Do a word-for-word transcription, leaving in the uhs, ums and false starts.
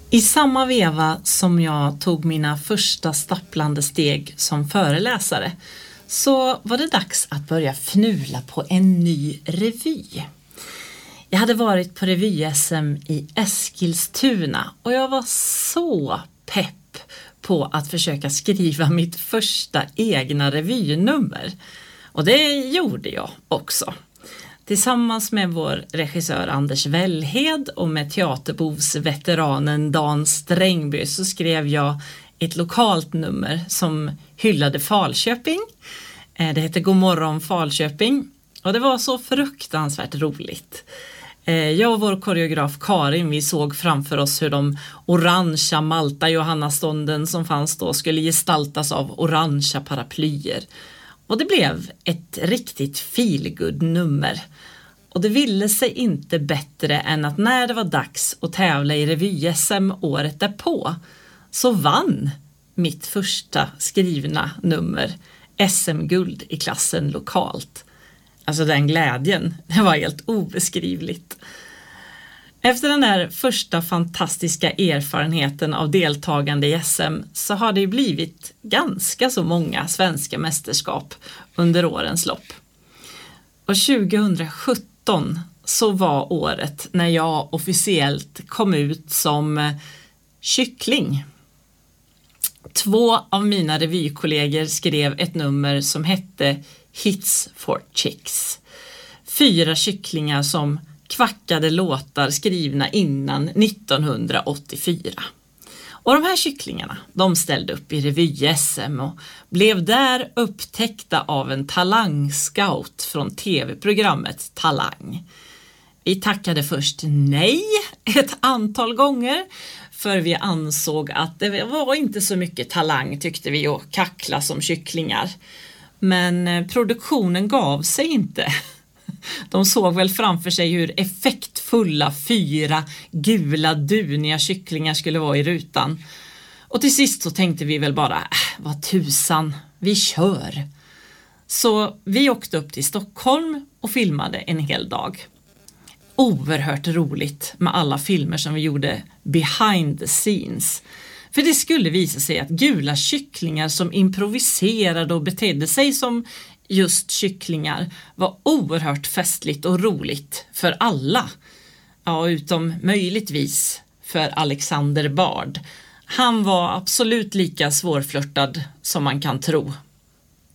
I samma veva som jag tog mina första stapplande steg som föreläsare så var det dags att börja fnula på en ny revy. Jag hade varit på revy-S M i Eskilstuna och jag var så pepp på att försöka skriva mitt första egna revynummer. Och det gjorde jag också. Tillsammans med vår regissör Anders Wellhed och med teaterbovsveteranen Dan Strängby så skrev jag ett lokalt nummer som hyllade Falköping. Det hette God morgon Falköping och det var så fruktansvärt roligt. Jag och vår koreograf Karin, vi såg framför oss hur de orangea Malta Johannastånden som fanns då skulle gestaltas av orangea paraplyer. Och det blev ett riktigt feelgood nummer. Och det ville sig inte bättre än att när det var dags att tävla i revy-S M året därpå så vann mitt första skrivna nummer S M-guld i klassen lokalt. Alltså den glädjen, det var helt obeskrivligt. Efter den där första fantastiska erfarenheten av deltagande i S M så har det blivit ganska så många svenska mästerskap under årens lopp. Och tjugohundrasjutton så var året när jag officiellt kom ut som kyckling. Två av mina revykollegor skrev ett nummer som hette Hits for Chicks. Fyra kycklingar som kvackade låtar skrivna innan nittonhundraåttiofyra. Och de här kycklingarna, de ställde upp i revy-S M och blev där upptäckta av en talangscout från tv-programmet Talang. Vi tackade först nej ett antal gånger för vi ansåg att det var inte så mycket talang tyckte vi att kackla som kycklingar. Men produktionen gav sig inte. De såg väl framför sig hur effektfulla fyra gula duniga kycklingar skulle vara i rutan. Och till sist så tänkte vi väl bara, äh, vad tusan, vi kör. Så vi åkte upp till Stockholm och filmade en hel dag. Oerhört roligt med alla filmer som vi gjorde behind the scenes. För det skulle visa sig att gula kycklingar som improviserade och betedde sig som just kycklingar var oerhört festligt och roligt för alla. Ja, utom möjligtvis för Alexander Bard. Han var absolut lika svårflörtad som man kan tro